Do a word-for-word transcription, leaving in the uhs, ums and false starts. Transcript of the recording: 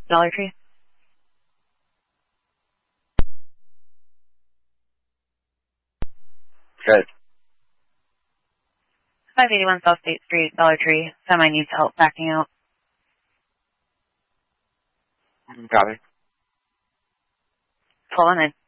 Dollar Tree. Good. five eighty-one South State Street, Dollar Tree. Semi needs help backing out. Got it. Pull him in.